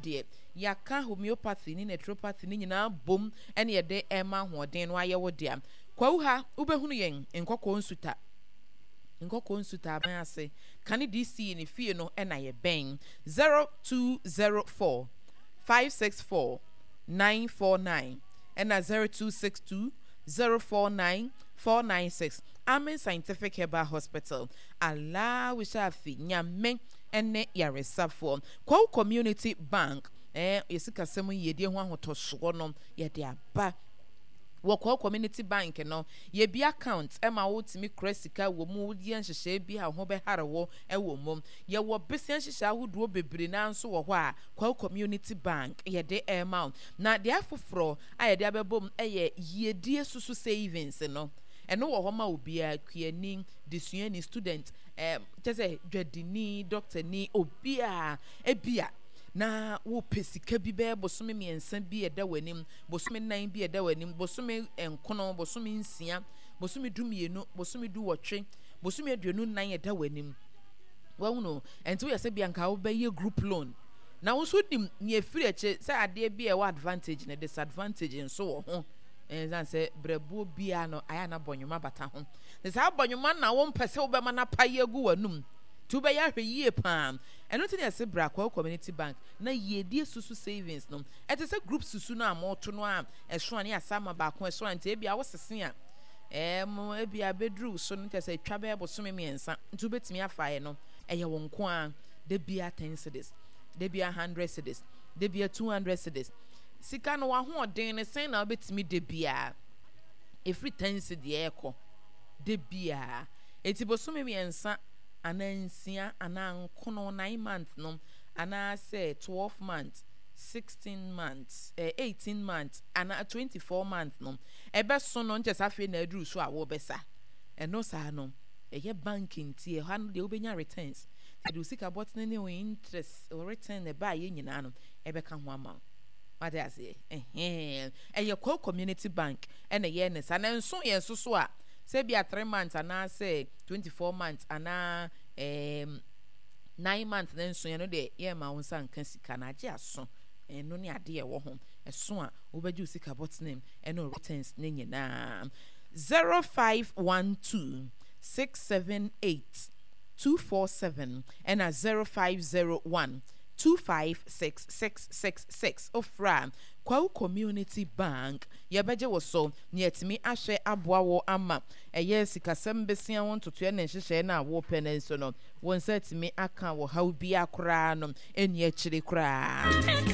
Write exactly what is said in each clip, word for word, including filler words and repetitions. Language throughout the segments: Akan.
de yaka homeopathy ni naturopathy ni nyina bom ene ye de ema hoden no aye wo de kwawu ha ubehunu yen nkokko nsuta nkokko nsuta ban ase kane D C ni fie no ena ye ben zero two zero four five six four nine four nine ena zero two six two zero four nine four nine six. Amen Scientific Herbal Hospital. Allah we shall fi nyame ene yaresafo. Kwa Community Bank eh yesika semu yedie ho ahotoso no yede aba Woko Community Bank no ye bi account e ma wotimi kresika wo mu die nhyehyɛ bi ha ho be harewo e wo mom ye wo besian hyehyɛ ahodo bebre na nso wo ho a Kwa Community Bank ye de amount na de afoforo a ye de abebom e ye yedie susu savings no eno wo ho ma obi a kuani desuani student eh tese dwadini doctor ni obi a ebia na wo pesika bi be bosome miensa bi eda wanim bosome nan bi eda wanim bosome enkono bosome nsia bosome dumienu bosome duwotwe bosome aduonu nan eda wanim wahu no enti wo yese bia nka wo be ye group loan na wo so dim ne afiri eche say ade bi e wa advantage na disadvantage nso wo ho enzan se brebuo bia no aya na bonyuma bata ho se sa bonyuma na wo mpese wo be ma na paye gu wanum tu be ya hweye pam eno tin yase bra Kwa Community Bank na yedie susu savings no ete se group susu no amoto no a ehso ane asama ba ko ehso ante bia wo sese a em ebia bedru so no tese twa be bosome miensa ntu betimi afae no eye won ko a de bia ten cedis de bia one hundred cedis de bia two hundred cedis sika no wa ho den ne sen na betimi de bia every ten cedis eko de bia eti bosome miensa anansia anankono nine months no ana say twelve months sixteen months eh, eighteen months ana twenty-four months no ebe so no nche safe na aduru so a wo besa eno sa no eye banking tie ha no de obenya returns edu sika bot ne ne interest or return e ba ye nyina no ebe ka ho ama what I say eh eh eye Kwa Community Bank ene ye ne sa na nso ye nso so a say be a three months and I say twenty-four months and um nine months then so you know de ye ma wonsa nka sika na age aso eno ne ade e wo ho eso a obeju sika bot name eno returns ne nyina zero five one two six seven eight two four seven and a zero five zero one two five six six six six ofra Kwa Community Bank yebeje wo so ne yetimi ahwe aboa wo ama eye sikasem besia won toto na nhyehyɛ na wo pene so no won satimi aka wo haw bi akora no eni akire kora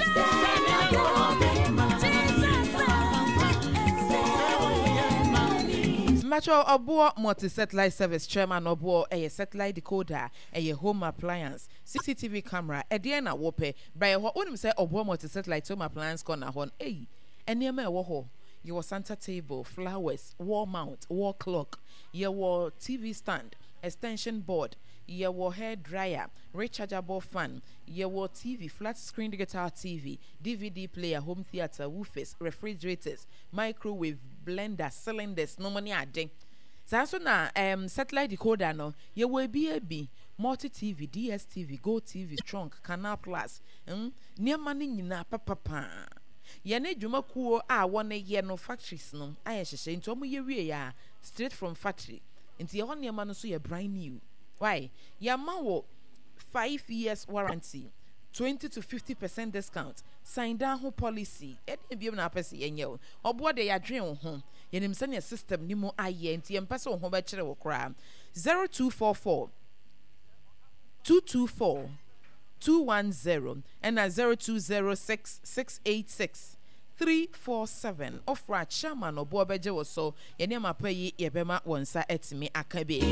Macho Obo Multi-Satellite Service Chairman Obo a satellite decoder a home appliance C C T V camera a diana wope by what would say Obo Multi-Satellite home appliance corner hon eh and near me woho your Santa table flowers wall mount wall clock your T V stand extension board your hair dryer rechargeable fan your T V flat screen digital T V D V D player home theater woofers refrigerators microwave blender cylinders no money ade so na um satellite decoder no ye will be a b multi T V D S T V Go T V Strong Canal Plus um near money nyina papa pa ye na dwuma kuo a won ye no factories no aye hyehye nti omo ye wie ya straight from factory nti ye won near no so ye brand new why ya ma wo five years warranty twenty to fifty percent discount sign down ho policy e dey biem na apese yenye o obo de ya dwen wo ho yenim se ne system ni mo aye nti ye mpese wo ho ba kire wo kra zero two four four two two four two one zero and a zero two zero six six eight six three four seven ofra chairman obo beje wo so yene mapayi yebema wonsa etimi akabe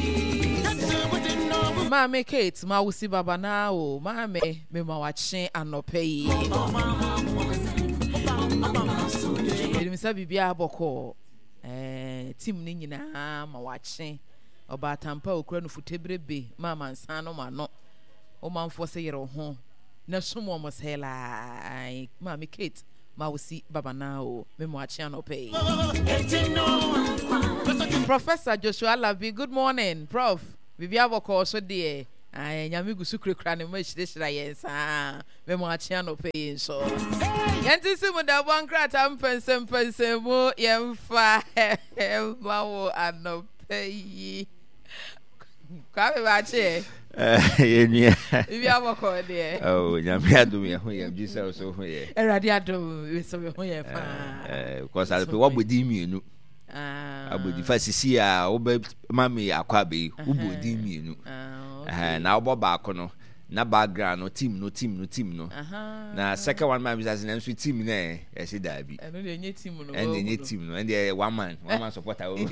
Mame Kate ma wusi baba na o mame me ma wache anope yi edim sa bibia aboko eh team ni nyina ma wache oba tampa okura no futebrebe mama nsan no ma no o manfo se yere ho na somo mo sela mame Kate ma wusi baba na o me ma wache anope Professor Joshua Labi, good morning Prof Bibia boko so de Ay nyame gusu kurekura ne ma hyirehira yen sa me mo achia no pe yin so yenti simu da bonkrata mpensem pensem mo yemfa bawo anope yi kwa be ba che eh yenia ibi aboko de oh nyame adum ye ho ye gisa so ho ye erade adum we so ho ye fa eh because alpe wabodi mienu ah abodi fa sisi a wo be mami akwa be wo bodi mienu eh na wo ba ko no na background no team no team no team no na second one man business na so team na e se da bi eno de nye team no eno nye team no and one man one man supporter o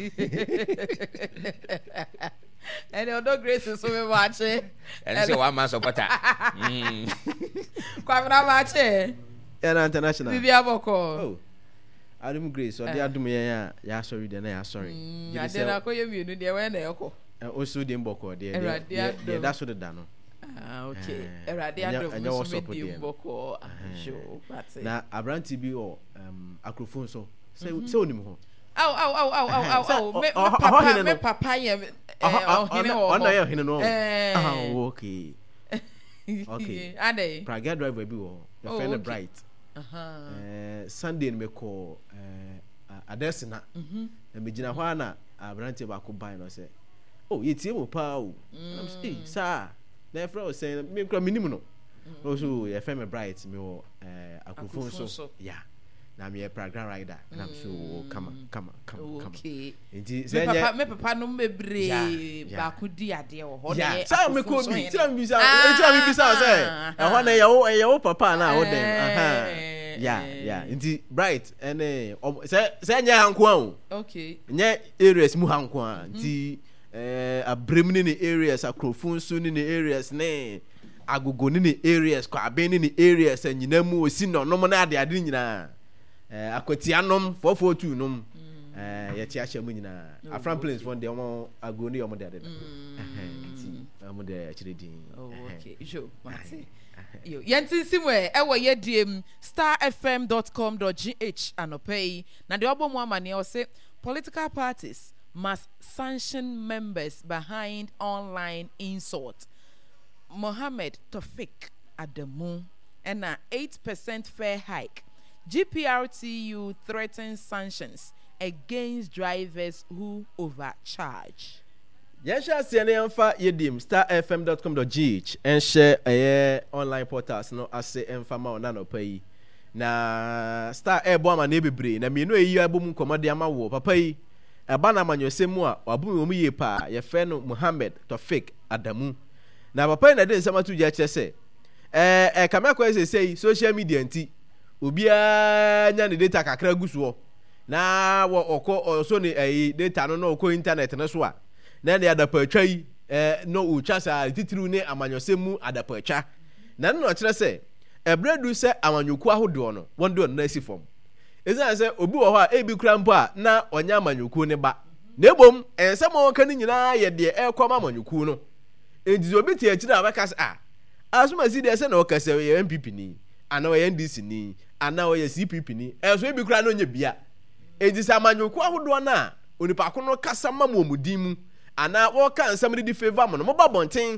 and odo grace so we watch and say one man supporter mm kwa na watch era international bibi aboko oh adum grace o de adum yen ya ya sorry de na ya sorry ya de na koye mienu de we na yeko o so de mboko de de da so de da no ah okay erade adum so me de mboko show party na abranti bi o um akrofon so say say onim ho Au au au au au au me papa me papa ye eh ohine wo ona ye ohine no ah okay okay ade praga driver bi wo your friend bright aha eh sunday me call eh adesina na me gina ho na abranti ba ko ban no say oh ye tie mo pa o na say sir na friend o say me kra minim no no so your friend bright me wo eh akrofon so yeah na me program rider and I'm sure come on come on come on okay enti me papa me papa no mebre ba ku di ade wo ho na say me ko bi say me bisa enti me bisa say e ho na ye wo ye wo papa na wo dem aha yeah yeah enti bright ene say say nya hanko an okay nya areas mu hanko an enti eh abrem ni ni areas akrofun su ni ni areas ne agogo ni ni areas kwa aben ni ni areas anyina mu osi no no na ade ade nyina eh akwatianom four four two nom eh ye ti ahye mu nyina afran plains for dem ago ni omo de ade eh omo de achire din okay jo mate yo yenti simwe e wo ye diem star f m dot com dot g h anopay na de obo mu amane o say political parties must sanction members behind online insult. Mohammed Tofik Adamu and a eight percent fare hike. G P R T U threatens sanctions against drivers who overcharge. Yes, yes, yes, yedim star f m dot com dot g h and share a online portals no as say enfama ona no pay. Na star e bo ama na bebre na me no eyi abom komode ama wo papa yi eba na manyosemu a wabum mu ye pa ye fe no Mohammed Tofik Adamu. Na papa na de nsama tu ja kire se eh eh kamekwa ese sei social media nti obi a nya ne data kakra guso na wo okọ so ne eh data no no okọ internet no so a na ne adapatwa yi eh no ucha sa titiru ne amanyosemu adapatwa na no kire se ebredu se amanyoku ahodo no wondo na asifom ezan se obi wo ho a ebi kura mpo a na onya amanyoku ne ba na ebom ensem wonka ni nyina ye de ekoma amanyoku no enti obi tie akira abaka a asuma si de se na okase ye M P P ni ana we N D C ni ana we C P P ni enso ebi kura no nya bia enti se amanyoku ahodo na onipa ko no kasa mamomudin mu ana wo kan nsam de favor mo no mo babonten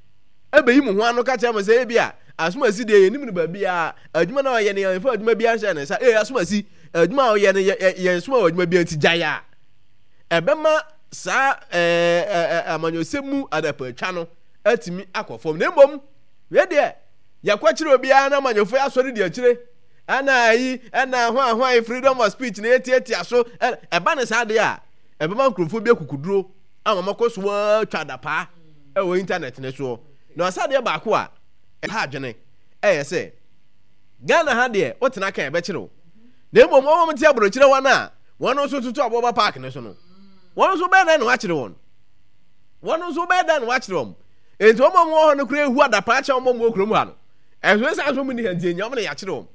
ebeyi mu ho anu ka che mo se ebia asuma si de yenim no ba bia adwuma na ye ne ye fa adwuma bia hye ne sa eh asuma si adwuma o ye ne ye nsuma adwuma bia ti jaya ebema sa eh amanyosemu adapatwa no atimi akofom na mbom we de yakwakire obi ana amanyofo asori de akire ana yi ana ho ahwan freedom of speech na etieti aso eba ne sa de a ebema nkrofo bi akukuduro amamakọ so twadapa e wo internet ne so na asa de ba ko a ha adwene eh say Ghana ha de otena kan e be kire wo na mbom wo mti abro kire wa na wono so tutu aboba park ne so no wono so be na no akire won wono so be da no akire won enti wo mom wo no kure hu adapa acha wo mom wo kuro mu ha no e so sa so mu ni hantie nya wo na ya kire won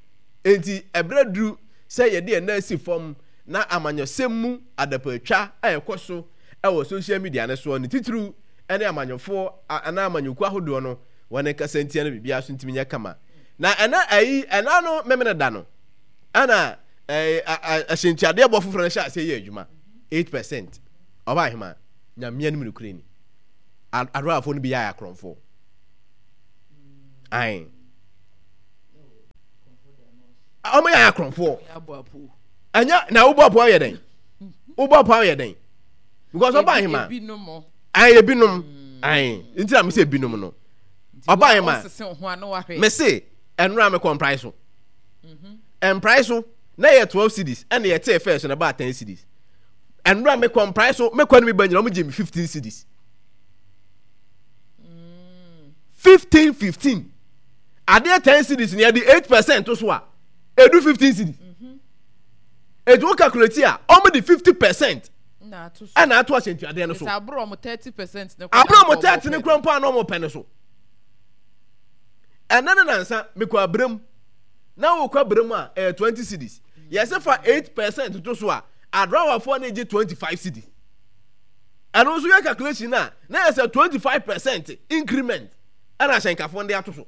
enti ebreduru say ye de na si fom na amanyosemu adapatwa ayekoso e wo social media ne so ne titru ene amanyofo ana amanyoku ahodo no wone kasantia na bibia so ntimi nya kama na ana ayi ana no memene da no ana eh ahyentiade bo foforo na sha say ye adwuma eight percent oba hema nya mia no mukure ni adroafo no bi ya akronfo ai omo ya akronfo anya na ubo apo ye den ubo apo ye den because oba hima ai ebinom ai nti am say ebinom no oba hima me say enra me comprise so mhm en price so na ye twelve cedis and ye take first na ba ten cedis enra me comprise so me kwani me banyina omo give me fifteen cedis fifteen fifteen ade ten cedis near the eight percent to so a edu fifteen cedis mhm edu calculate a omo the fifty percent na to so ana to asentu ade no so abro omo thirty percent ne abro omo thirty ne kro mpa na omo pene so enana nansa me kwa abram na wo kwa abram a eh, twenty cedis yes for eight percent to so a adrawa for na je twenty-five cedis and also your calculation na na yes twenty-five percent increment ana shenka fo ndi atoso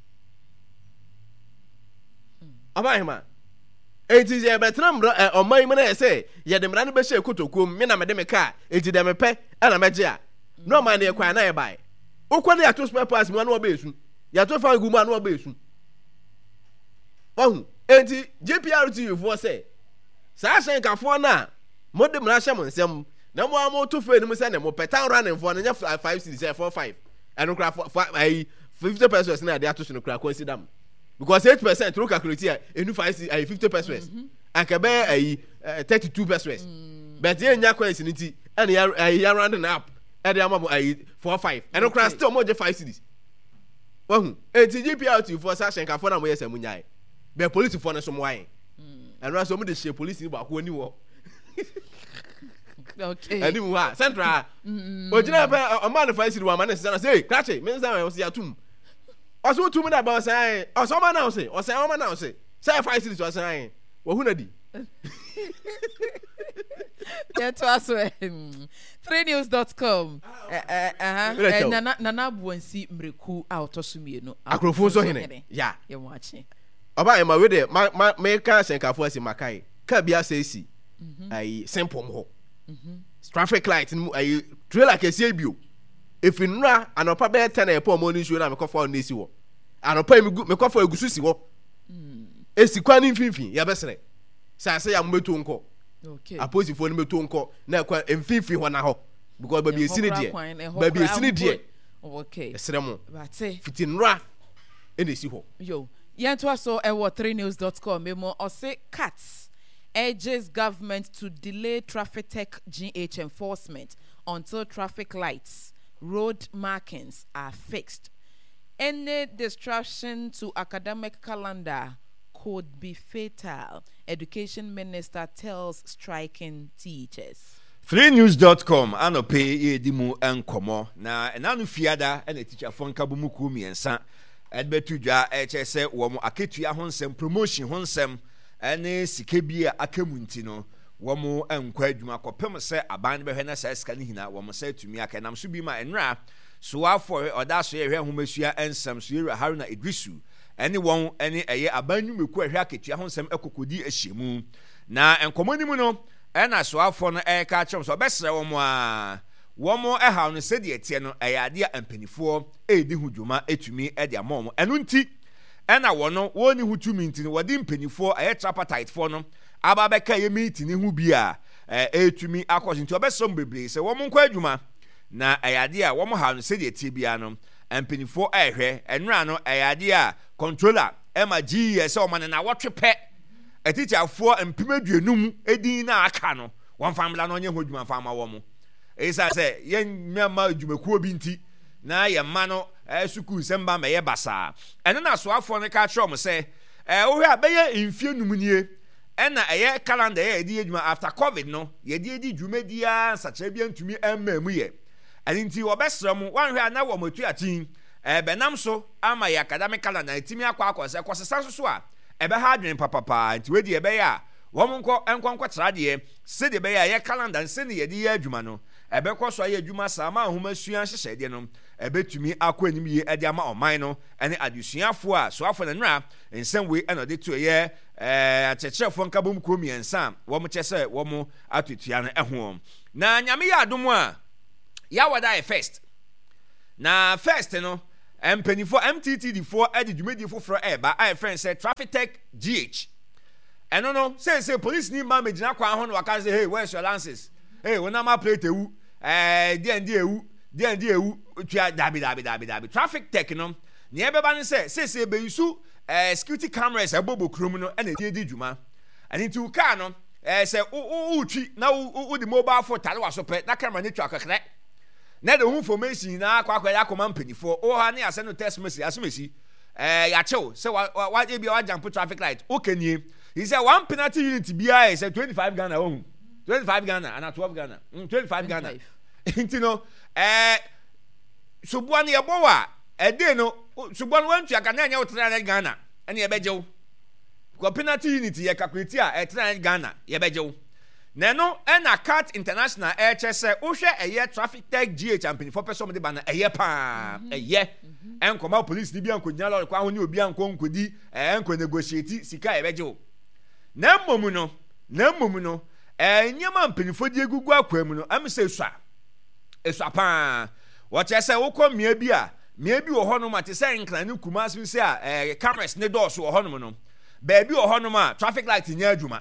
abahima enti je betra mra omai me na say ye de mra no be she kotokom me na me de me ka enti de me pe ana meje a no man e kwa na e bai ukwa de atoso pass me na wo be esu ya to fa gumu anu oba esu ohu enti J P R T for say sa shenka fo na modem na hye mo nsem na mo amo to fa enim se ne mo petan running for na five cedis four five enu kra ai fifty pesos na dey atoso no kra consider am because eight percent through calculate here enu five ai fifty pesos anka be ai thirty-two pesos but ye nya coins ni ti and ya rounding up e dey am ai four five enu kra still mo je five cedis wahu enti G P R T for sa shenka for na mo yesa munyai be police for na so mo wan and ra so mo de she police ni ba ko ni wo okay ani mu ha central ojina be o man five cedis wa man say say krache me say o say atum o so tum na ba say o so man na say o say o man na say say five cedis o say wahu na di Get to us three news dot com eh eh nana nana buansi mreku a otosumie no akrofo so hene ya ye wachi oba e ma we de ma me ka senkafo asi makai ka bia say si ai simple mo mhm traffic light mu ai trailer ke sie bio efinura anopa be ten e po mo ni show na me kofa on esi wo anopa me kofa egusu si wo esi kwa ni mfimfin ya besere sa say ya mbeto nko okay aposi fo ni meto nko na kwa mfifi ho na ho because baby esini die baby esini die okay esere mo bate fitinra ene si ho yo yanto so e wo three news dot com memo o say cats urges government to delay traffic tech G H enforcement until traffic lights road markings are fixed. Any disruption to academic calendar could be fatal, Education Minister tells striking teachers. three news dot com anope ye di mu enkomo na enanu fiada ena teacher fon kabumu ku miensa edbetu dwa eche se wo mo aketua honsem promotion honsem ene sike bia akamunti no wo mo enkwa adwuma kopem se aban be hwe na sa sika ni hina wo mo se tumi akenam so bi ma enra so afọ oda so ye hwe homesua ensem so ye haruna idrisu ene won ene eye abanyumeku ahwe aketua honsem ekokodi ahyemu na enkomoni mu no ena so afọ no e ka chem so besere wo mo a wo mo e ha no se de etie no e yade ampanifo e di hudwuma etumi e de amom enu nti ena wo no wo ni hutumi nti no wode mpanifo e tripartite fo no aba beka ye meeting hu bi a etumi akoso nti obesom bebre se wo mo nkwa adwuma na e yade a wo mo ha no se de etie bia no ampanifo e hwe enra no e yade a controller e ma G S o man na wotwepe etichafo empimaduenum edin na aka no won famla no nye hodwuma fama wo mo isa se ye nyama adwumaku obi nti na ye ma no suku semba me ye basa ene na so afo ne ka krom se eh wo hwe abeye infie numnie ena eye calendar ye edi adwuma after covid no ye di edi dwumadia nsache bia ntumi emamu ye ene nti wo besram wan hwe na wo matu atin eh benam so ama ye academic calendar etimi akwa akose kwosesa so so a ebe ha adwen papapa nti wedi ebe ya wo monko enkonko trade se de be ya ye calendar se ne ye di ye adwuma no ebe koso ye adwuma sama ahoma suan hyehye de no ebe tumi akọ anim ye ade ama oman no ene adusuafo a so afọ na nra ensem we eno de to ye eh achechefo nkabom ko miensa wo mo chese wo mo atutua no eho na nyame ya adom a ya wada e first na first no empenifo M T T D four e di dwumedi foforo e ba I friend say Traffic Tech G H eno no say say police ni ma megina kwa ho no waka say hey where's your license hey wona ma plate ewu eh dia ndi ewu dia ndi ewu twa dabi dabi dabi dabi Traffic Tech no ne e beba no say say say be yusu eh security cameras abobo krom no e na di di dwuma ani tu car no eh say u u twi na u di mobile phone tale wa so pe na camera ni twa kakre na the information na akwa akwa ya koma mpanifo o ha na ya send text message asomesi eh ya chew say wa wa e bia wa jump traffic light okenie he said one penalty unit bia is twenty-five Ghana own twenty-five Ghana and twelve Ghana mm, twenty-five Ghana you know eh subuan ye bowa e dey no subuan wan tua kana nya three hundred Ghana ene ye bejew ko penalty unit ye calculate a three hundred Ghana ye bejew na no na cat international air chese wo hwe eye Traffic Tech G H ampani for person de ba na eye pa eye enkoma police ni bi ankonya lord kwa ho ni obi anko nkodi enko negotiate sika ye bejew na mmomu no na mmomu no eh nyama ampani fo di egugu akwam no am se sua esua pa wo chese wo ko mia bi a mia bi wo ho no ma te se nkran ni kuma so se a eh cameras ne door so wo ho no no ba bi wo ho no ma traffic light nya adwuma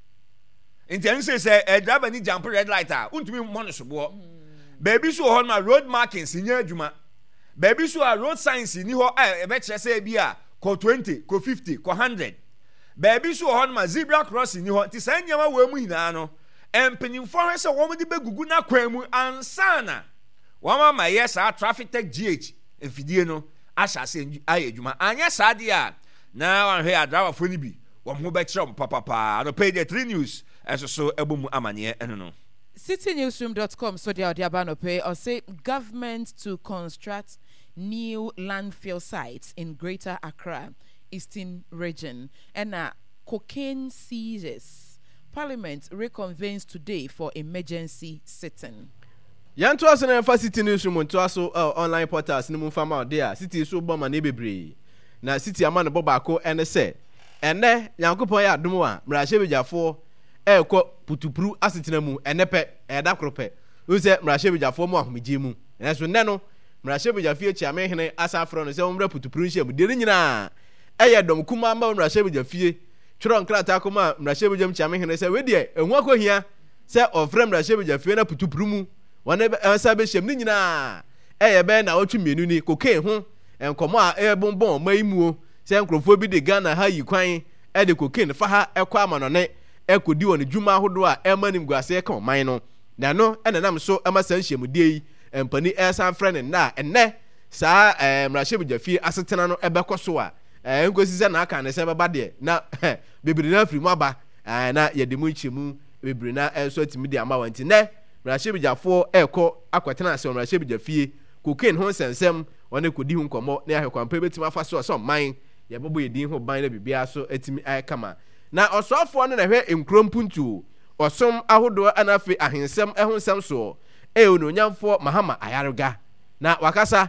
nti en say say e driver ni jump red light ah untumi mo so bo baby so ho na road markings nya adwuma baby so a road signs ni ho e be kire say bi a ko twenty ko fifty ko one hundred baby so ho na zebra crossing ni ho nti say nyama we mu hina no empenim for he say wo mo di begugu na kwan mu ansana wo ma ma yes a Traffic Tech G H efidie no asha say aye adwuma anya sade a na wan he a driver fo ni bi wo mo be kire papa papa no pay the three news eso so ebomu amanye eno no city newsroom dot com so dia dia no pay or say government to construct new landfill sites in Greater Accra Eastern Region and uh, cocaine seizures. Parliament reconvenes today for emergency sitting. Yan to aso na fa city newsroom to aso uh, online portals ni mu fama there city so boma na bebre na city ama no bobako ene se ene yankopon ya adom a mrahye bejafo eko putupuru asetena mu enepe eda krope use mrahye bejafo mu ahomegye mu enso nne no mrahye bejafie chi amehene asafro no se omra putupuru nhye mu de nyina eye dom kuma ma mrahye bejafie tworo nkrata kuma mrahye bejam chi amehene se wedie enhu akohia se ofre mrahye bejafie na putupuru mu wona esa be hyem ni nyina eye be na otwu mienu ni kokain ho enkomo a ebonbon maimuo se nkrofo bi de Ghana ha yi kwan e de kokain fa ha ekwa amanone ekodi won dwuma ahodo a emanim guase ka oman no na no enanam so amasan hyemudie yi empani esan friend na enne saa mrahye bujafie asetena no ebekoso a enkosi se na aka ne se beba de na bebiri na afiri mu aba na yedimu nchemu bebiri na enso atimi de ama wanti ne mrahye bujafo eko akwetena ase mrahye bujafie kokain ho sensem one kodi hu nkomo na ahwekwampa betima fa so so man ye bobo yedin ho ban na bibia so atimi ay kama na osofo no na hwe enkrompuntu osom ahodo anafe ahensem ehonsem so e ononyamfo mahama ayaruga na wakasa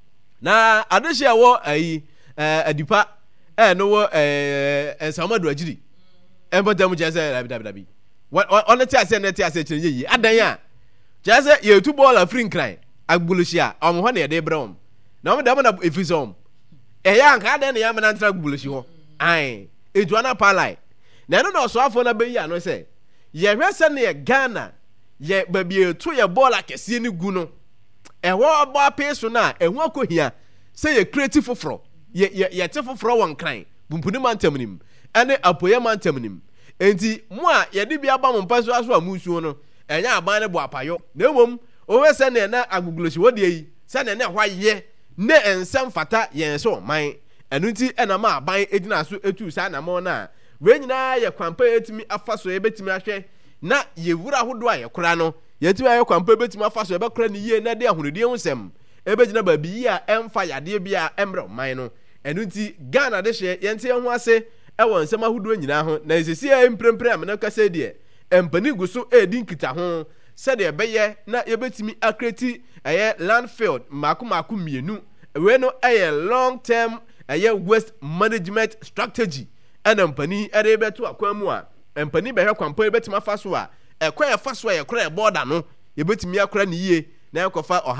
na adehia wo ayi adipa e no wo eh ensamadu agiri embotam jese dabi dabi dabi on ti ase na ti ase kire yi adan ya jese ye tu ball free nkran agbuluhia om ho na ye de brom na om da mo na efisom e ya nka adan na ya me na ntra agbuluhi ho ai eduana palai na no no so afo na be yi ano se ye hwese na ye Ghana ye babie to ye ball akese ni gu no e wo abo apeso na ehu akohia se ye creative foforo ye ye ye te foforo won kran bumpuni mantamnim ene apoye mantamnim enti mo a ye de bia ba mo mpaso aso amusuo no enya aban ne bo apayo na emom o we se na na agugloshi wode yi se na na hwa ye ne ensem fata ye so man enu nti ena ma aban edina so etu sa na mo na we nyina ye kwampa etimi afaso ye betimi ahwe na ye wura hodo a ye kora no ye timi aye kwampa betimi afaso ye be kora ni ye na de ahonodie husem ebe gina ba bi a emfa yade bia emre man no enu nti Ghana de hye ye nte ho ase e won nsem ahodo nyina ho na esisi e mprempre amena kasa die empani guso edi nkita ho se de be ye na ye betimi akreti eye landfill mako mako mienu we no eye long term eye waste management strategy ana mpani ere beto akwamu a mpani behwe kwampa ebetima afaso a ekwa afaso a yekora e border no yebetimi akora ne yie na ekofa ohawo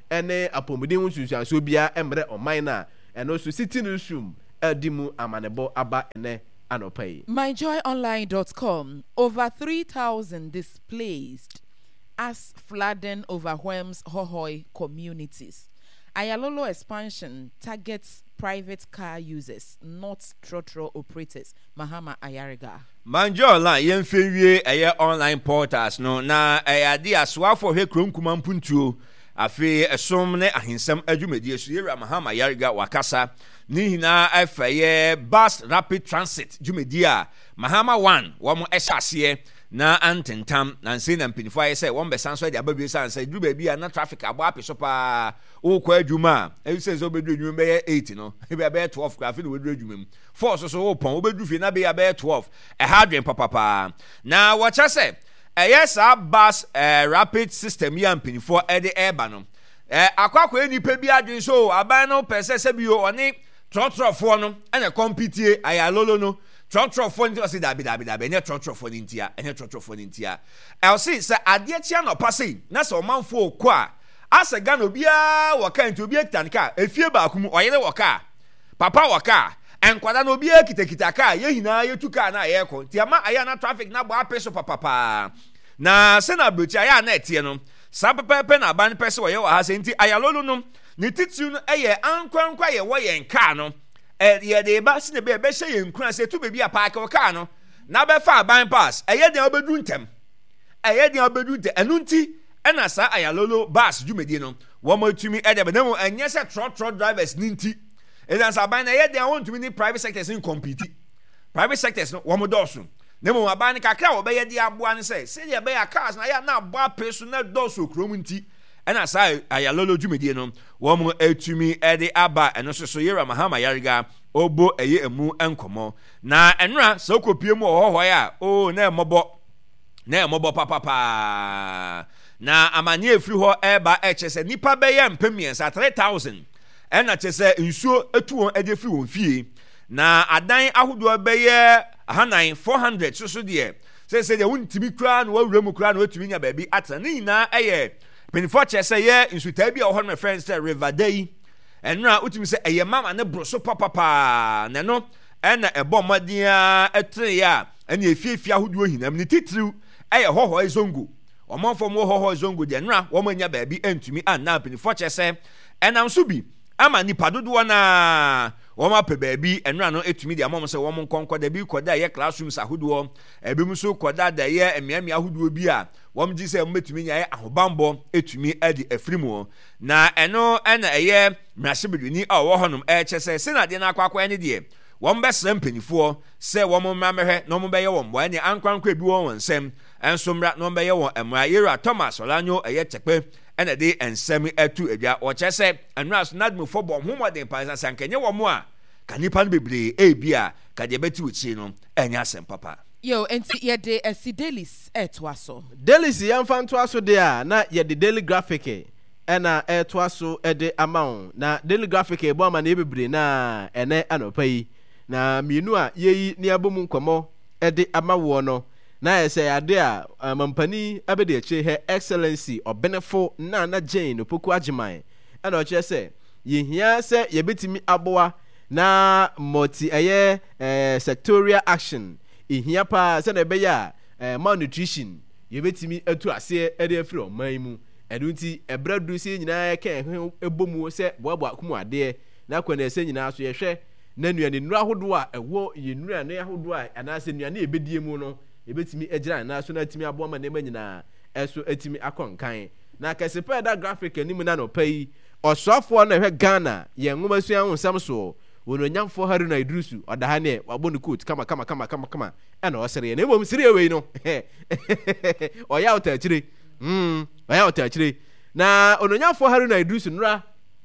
ene apomuden ho susuanso bia emre oman na eno so city newsroom adimu amanebo aba ene anopai. my joy online dot com over three thousand displaced as flooding overwhelms Hohoe communities. Ayalolo expansion targets private car users, not trotro operators. Mahama Ayariga. Manjo online yemfewie eye online portals no na ayade aswafo hwe krom kumam puntuo afi esom ne ahensam adwumadi esu yera Mahama Ayariga wakasa ni hina afaye bus rapid transit dwumadi a Mahama one wo mo ehase na antentam na nse na mpinifo aye say won besan so de ababi san say du ba bia na traffic abo apeso pa wo kwa adwuma e say so bedu adwuma be eight no e be be twelve kwa fi no bedu adwuma mu force so wo pon wo bedu fi na be ya be twelve e hardware papa pa na wo cha say e yes a bus rapid system ya mpinifo e de eba no e akwakwa enipa bi adwen so aban no pese se bi o oni trotrofo no ene compete Ayalolo no trotro nti osi dabi dabi dabi ene trotro ntia ene trotro ntia elsi se ade chia no pase na se omanfo okọ a asa ga no bia waka nti obi ekitanka efie ba akum oyere waka papa waka enkwada no bia kitakita ka ye hina yetuka na ye ko nti ama aya na traffic na bo apeso papa pa na se na brochi aya na etie no sa pepepe na ban pese wo ye wa ha se nti Ayalolo no ni titu no eye ankwankwa ye wo ye nka no eh ye de ba se be be hye nkura se tu be bia park o car no na be fa ban pass eye de obedu ntem eye de obedu ntem enu nti ena sa Ayalolo bus dwumedi no wo matumi e de be na mu enye se trot trot drivers ni nti e dan sa ban eye de won tumi ni private sectors in compete private sectors no wo mo dosu na mu aban ni kakra wo be ye de aboa ne se se de be ya cars na ya na aboa peso na dosu okrom nti ena sa Ayalolo dwumedi no wo mo atumi e de aba eno so so yera Mahama Ayariga obo eye emu enkomo na enra so kopie mu ohoho ya o na emobo na emobo papa pa na amanye efri ho eba echese nipa be ye mpemiensa three thousand ena chese nsuo etu won ede fri won fie na adan ahodo be ye hanan four hundred so so de se se de wontimi kura na wawura mu kura na watumi nya ba bi atra ni na eye penifo chese ye nsuta bi oho no friends River Day enra utimi se eye mama ne broso papa pa ne no ena ebo madia etre ya ena efiefia hodo hinam ne titiriu eye hoho ezongo omanfo mo hoho ezongo de enra wo manya ba bi entumi anna penifo chese enam so bi ama nipa dodo na wo ma pe ba bi enra no etumi de amom se wo mon konko da bi koda ye classrooms ahodo ebi mu so koda da ye emiamia ahodo bi a wom ji se metumi nya ye ahobambo etumi adi afrimu na eno ena eye mrashibeduni a wo honum e chese se na de na akwakwa ene de wom besra mpanifo se wom mmamehwe no mo be ye wom bo ene ankwankwa bi won nsem enso mra no be ye won emra yera Thomas Olanyo eye chekpe ena de ensem atu edwa o chese enra so nadmu fo bom homoden pansa sankenye wom a kanipa no bebre e bia ka de beti uchi no enya sem papa yo enti ye de esidelis etwaso delis yamfa ntwaso de a na ye de daily graphic ena etwaso e de amount na daily graphic e bo ama na bebre na ene anopai na mienu a yeyi ne abomu nkomo e de amawo no na ese ade a mampani abede eche he excellency obenefo na na Jane opoku agiman ena o che se yehia se ye betimi aboa na multi eye eh, sectorial action ihia pa se na be ya eh, malnutrition ye betimi atu ase e de afiri oman mu edunti ebradu se nyina ke ebomu se boabo akumu ade na kwana se nyina so ye hwe na nuane nura hodo a ewo ye nura na hodo a anase nuane ebedie mu no ebetimi egira na so na timi abo ma na nyina eso etimi akonkan na kasipa da graphic anim na no pai osofo na hwe Ghana ye nwoma sua honsam so wono nyamfo Haruna Idrisu odaha ne wabo ne coat kama kama kama kama kama e na osere na ebom sire we no oya otachire mm oya otachire na ono nyamfo Haruna Idrisu nura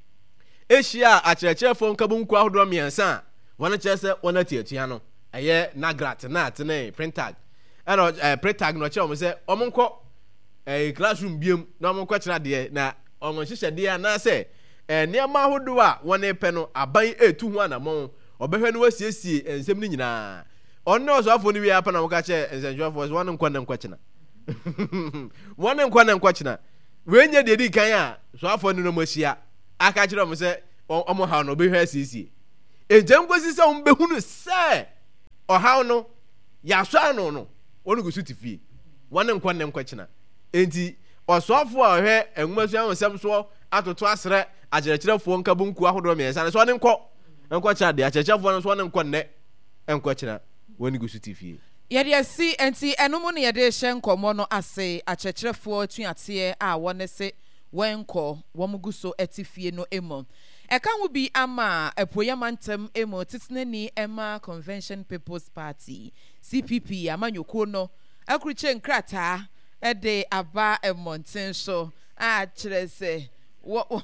Asia acherechefo nkabunku ahodo miensa wona chese wona tietia no eye nagrat na atene printag ana eh, printag no che o se omonko eh classroom biem na omonko kira de na omon hihye de na se eh niam ahodo a wona pe no aban etu hu anamon obehwe no wasiesie ensem ni nyina onno so afo ni wi apa na woka che ensenjofo wona nkwa na nkwa kina wona nkwa na nkwa kina we nye de di kan a so afọ no mo hia aka kire mo se omo ha no be hwe sisi ejam gosi se on be hunu se o ha no ya so ano no wonu go suti fie wone nkwa ne nkwa kina enti osofo a hwe enwumasu ahosem so atoto asre ajerekirefo nka bunku ahodo me yesa ne so ne nkọ nkọ kira de ajerekirefo no so ne nkọ ne nkwa kina woni go suti fie yɛde asi enti ɛnom ne yɛde hyɛ nkɔmmɔ no ase akyerɛkyerɛfoɔ tuateɛ a wɔne se wɔnkɔ wɔn gu so ɛte fie no emu ɛka ho bi ama apuoyama ntɛm emu tetenani ɛma convention people's party C P P amanyɔkuo no akurukye nkrataa ɛde aba mmɔnten so a kyerɛ sɛ wɔ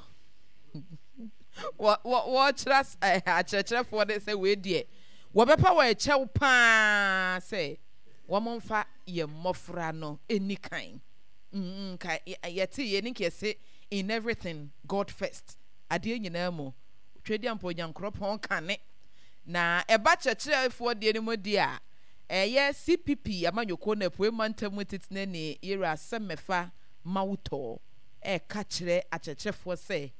wɔ wɔ kyerɛ akyerɛkyerɛfoɔ de sɛ wei deɛ wɔbɛpa wɔ ɛkyɛw paa sɛ wɔmfa yɛ mmɔfra no ɛni kan nka yɛte yɛ ne kɛse in everything God first adeɛ nyinaa mu twɛdi ampo nyankorɔpɔn kane na ɛba kyerɛkyerɛfoɔ deɛ no mu di a ɛyɛ C P P amanyɔkuo na apue mantam tetena ne yɛrɛ asɛmɛfa mawutɔ ɛka kyerɛ akyerɛkyerɛfoɔ sɛ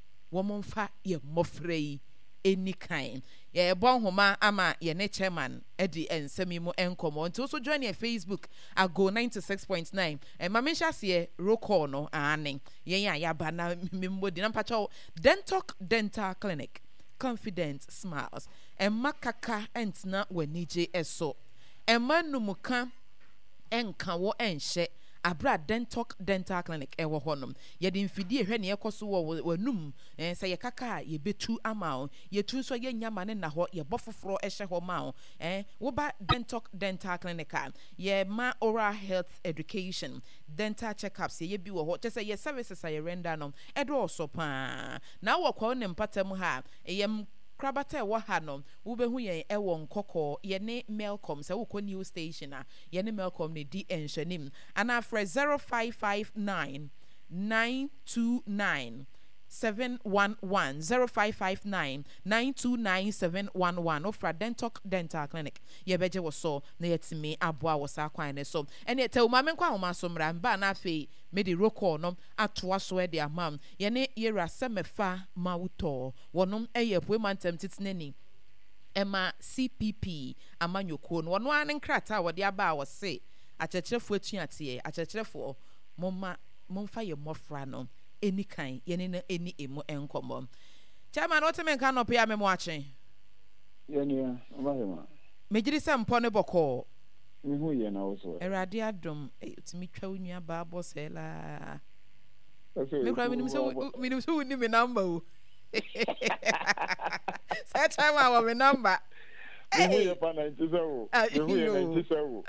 wɔmfa yɛ mmɔfra yi ɛni kan yɛbɔ nhoma ama yɛne chairman ɛdi nsɛm yi mu nkɔmmɔ nti so join yɛ Facebook ago ninety-six point nine ɛma me hyɛ aseɛ roll no ane yɛn a yɛaba na mmemmɔ di na mpakyɛw Dentalk Dental Clinic confident smiles ɛma kaka ɛntena w'anigye ɛso ɛma numuka ɛnka wɔ ɛnhyɛ abra Dentalk Dental Clinic ɛwɔ hɔnom yɛde mfidie hwɛ ne yɛkɔ so wɔ wɔnum eh sɛ yɛkaka a yɛbetu ama o yɛtu so yɛnyama ne na hɔ yɛbɔ foforɔ ɛhyɛ hɔ ma o eh woba Dentalk Dental Clinic a yɛma oral health education dental checkups yɛ bi wɔ hɔ kyɛ sɛ yɛ services a yɛ render no ɛdɔɔso paa na wɔ kwa ne mpatam ha ɛyɛ krabata ɛwɔ ha no wobehu yɛn ɛwɔ nkɔkɔ yɛne Melcom sɛ wokɔ new station a yɛne Melcom ne di nhwɛnim ana frɛ zero five five nine nine two nine seven one one zero five five nine nine two nine seven one one ofra Dentalk Dental Clinic yɛbɛgye wɔ so na yɛtumi aboa wɔ saa kwan ne so ɛne tɛw ma menkɔ ahoma so mmra mba na afei mede rokɔ no atoa so ɛde amam yɛne yɛra sɛmɛfa mawutɔ wɔnom ɛyɛ apue mantam tetenani ɛma C P P amanyɔkuo no wɔno ane nkrataa wɔde aba a wɔse akyerɛkyerɛfoɔ atuateɛ akyerɛkyerɛfoɔ momma momfa yɛ mmɔfra no ɛni kan yɛne no ɛni emu ɛnkɔmmɔ chairman wote me nka nɔpɛ a me mo akye yɛnia ɔbahema megyiri sɛ mpɔ ne bɔkɔɔ mehu yɛ na wo so awurade adom tumi twa wo nua baa bɔ sɛ laa mekora menim sɛ menim sɛ wonni me namba o sɛ chairman wɔ me namba mehu yɛ pa nanti sɛ wo mehu yɛ nanti sɛ wo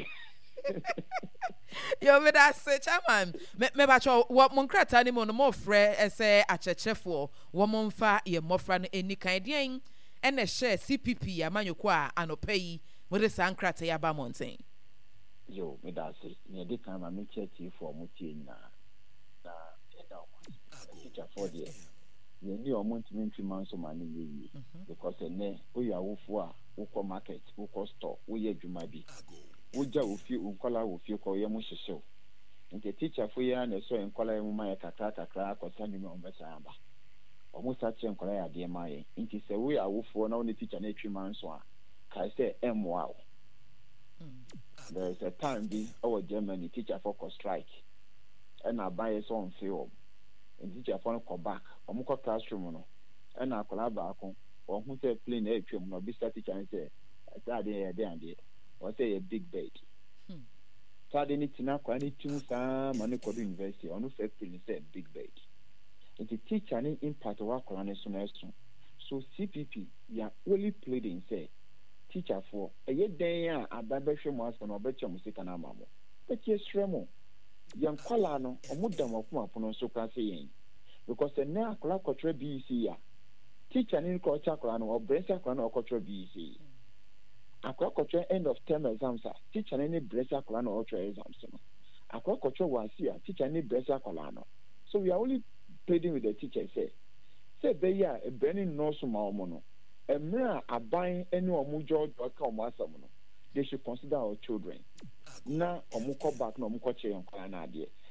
yo me da se chairman me me ba cho wo mon krata ni mo no mo frɛ ɛsɛ akyerɛkyerɛfoɔ wo mo mfa ye mmɔfra no eni kan deɛn ɛna hyɛ C P P amanyɔkuo a anɔpa yi mo de san krata ya ba mountain yo me da se me de kan ma me kyerɛkyerɛ for mo tie nyina na ɛda mo teacher for there ye ni o mo ntimi ntwi man so ma ne yie because ene o ya wofo a wokɔ market wokɔ store wo yɛ adwuma bi woja ofie unkola ofie ko ye mo hyehyew nti teacher fo ya na so enkola ye mo ma ye kakra kakra akɔsa nyuma o bɛsa aba o mo sa kye enkola ya de ma ye nti sɛ wo ya wofo na wo ne teacher na atwi man so a kai sɛ emwa wo there is a time bi our Germany teacher for ko strike ɛna buy so on film and teacher for ko back o mo ko classroom no ɛna akola ba ko o hu sɛ plane e atwam no bi start teacher say ade ye de ande or say a big bed. Hmm. So I didn't know any two some money called university or no factory say big bed. And the teacher any impact of work on so C P P ya only pleading say teacher for a year day a babesho mas on obecha music and amamo. But yes remo young colano or mudam of upon so can say because the now clock or B C ya teacher in culture or bresa or culture B C. Akwakocho end of term exams teacher any bresa kolano ultra exams no akwakocho was here teacher any bresa kolano so we are only pleading with the teacher say say be ya e burning no so ma omo no emra aban any omo job ka omo asam no they should consider our children na omo ko back na omo ko che yon kolana ade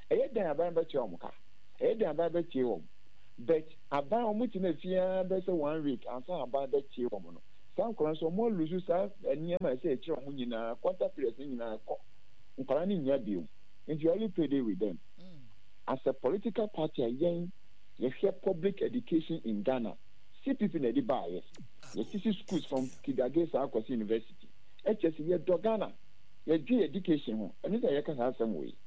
ɛyɛ dan aban bɛkyɛ wɔn ka ɛyɛ dan aban bɛkyɛ wɔn but aban wɔn ti na fia bɛsɛ one week ansa aban bɛkyɛ wɔn no saa nkɔla nso wɔn lusu saa nneɛma ɛsɛ ɛkyerɛ wɔn nyinaa quarter periods nyinaa kɔ nkɔla ne nyia bio nti you only play day with them mm. as a political party yɛn yɛhwɛ public education in Ghana C P P na ɛde baayɛ yɛsisi schools from Kidage saa akɔsi university ɛkyɛ sɛ yɛdɔ Ghana yɛdwe education ho ɛno sɛ yɛka saa asɛm wɔ yi.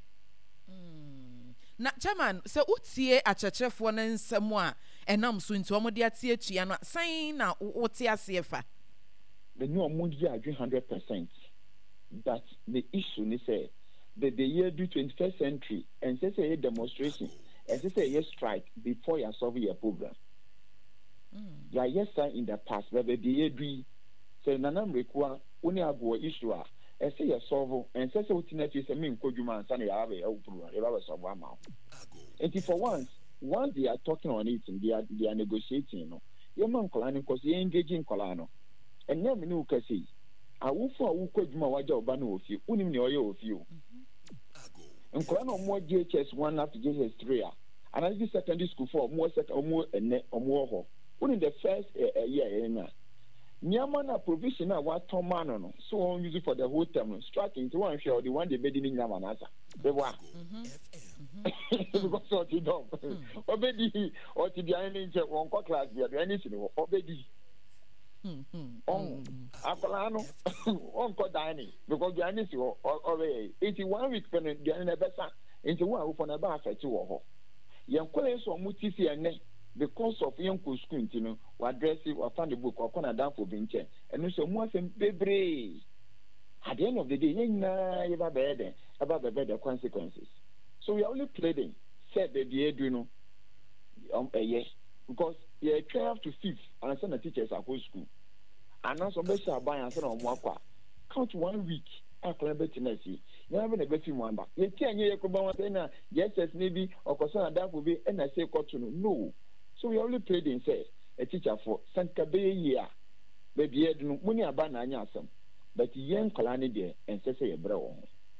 Na chairman sɛ wotie akyerɛkyerɛfoɔ no nsɛm a ɛnam so nti wɔn de atie atua no san na wote aseɛ fa. The new ɔmo gye adwe hundred percent but the issue ni sɛ the the year do twenty-first century ɛnsɛ sɛ yɛ demonstration ɛnsɛ sɛ yɛ strike before yɛ solve your program. Mm. Yɛ ayɛ sign in the past but the year do sɛ nana mrekua wɔn agorɔ issue a. ɛsɛ yɛ sɔɔvo ɛnsɛ sɛ wotina fi sɛ me nkɔ dwuma ansa na yɛaba yɛ program yɛba bɛ sɔɔvo ama wo nti for once once they are talking on it they are they are negotiating no yɛma nkɔlaa no nkɔ so yɛ engage nkɔlaa no ɛnyɛ me ne wo kɛsɛ yi awofo a wokɔ dwuma wagya wo ba no wɔ fie wonim nea ɔyɛ wɔ fie o nkɔlaa na ɔmo G H S one after G H S three a anasi secondary school for ɔmo ɔmo ɛnɛ ɔmo wɔ hɔ wonim the first year ɛyɛ na Nyama na provision na wa toma no no so on use it for the whole term no striking to one share the one they bed in nyama na sa be wa because what you do obedi or to be any one class be anything obedi on akola no on ko dining because the anything or eighty one week pen the na besa into one for na ba affect wo ho yen kole so mu ti fi ene because of young school you know we address it we found the book or corner down for vinche and so more than baby at the end of the day you ever bad about the better consequences so we are only pleading said that the you know um a yes because yeah twelve to fifth and some teachers are whole school and now some better buy and some more count one week akọrọ bẹti na si na ebe na bẹti mu amba ye ti anye ye ko ba wọn na yes maybe or concern adafo bi e na say koto no no. So we only played in say a teacher for Santa Bay year. Baby, I don't money about nine years. But young Kalani there and says a bro.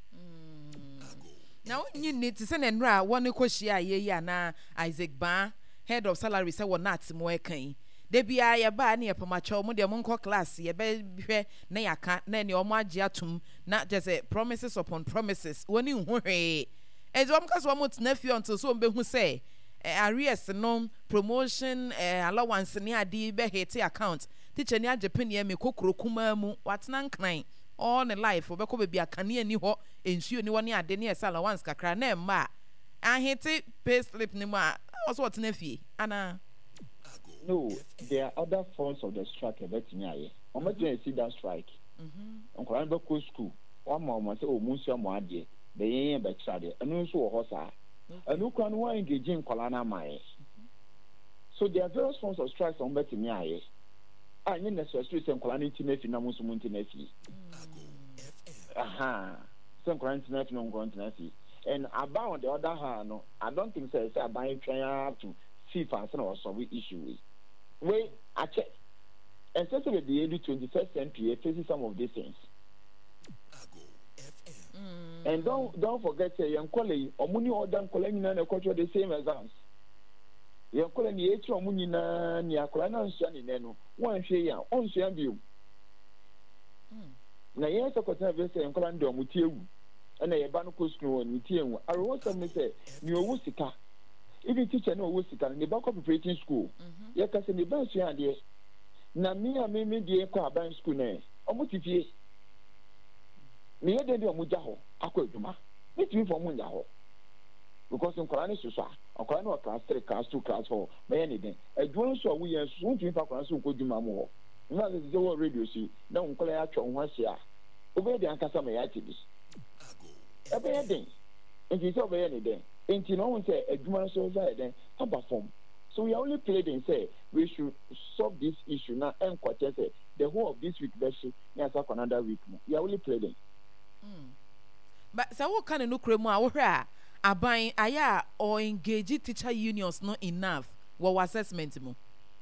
Now you need to send and ra one question ye na Isaac Ba, head of salary, say what not more kind. They be a ba near Pamacho, Mudia Monco class, ye be na ya can't, then your magiatum, not just a promises upon promises. When you hurry, as one cause one month's nephew until so be who say. Arrears no promotion allowance ni adi be hate account teacher ni Japan ye me kokoro kuma mu watena nkran all the life obekọ be akane ani ho ensuo ni woni ade ni allowance kakra na ma ahete pay slip ni ma also watena fie ana no there are other forms of the strike about me aye o ma just see that strike mhm onkran be ko school o ma o ma say o mu nsuo mo ade be yen be trade anu nso wo ho saa and who can one engage in Colana Mai? So there are various forms of strikes on Betty Miaye. I mean, necessarily some Colani Tinefi Namus Muntinefi. Aha, some Colani Tinefi non Continency. And about the other hand, no, I don't think so. It's a buying trying to see if I or solve issue. Wait, I check. And especially the early twenty-first century, faces some of these things. And don't don't forget say young colleague or money or done collecting and culture the same exams. Young colleague the H or money na near Colana Sunny Neno, one share on share view. Na yes, a quarter of say and Colando Mutiu and a Banaco school and Mutiu. I wrote some say, New Wusika. Even teacher no Wusika in the back of operating school. Yes, I said the best idea. Na me and me me the Equa Bank school name. Or motivate. Me yɛ den de ɔmo gya hɔ akɔ adwuma me tumi fɔ ɔmo nya hɔ because nkɔla ne soso a ɔkɔla ne wɔ class three class two class four bɛyɛ ne den adwuma nso a woyɛ nso wontumi fa akɔla nso nkɔ adwuma mu hɔ nna sɛ sɛ wɔ radio si na nkɔla yɛ atwa wo ho ahyia a wobɛyɛ den ankasa ma yɛ ate bi ɛbɛyɛ den nti sɛ wobɛyɛ ne den nti na ɔmo sɛ adwuma nso sɛ yɛ den aba fam so we are only pleading say we should solve this issue now and quarter say the whole of this week bɛhyɛ na yɛ sɛ another week mu we are only pleading. Mm. But so what kind of no cremo a aban aya or engage teacher unions not enough what assessment mo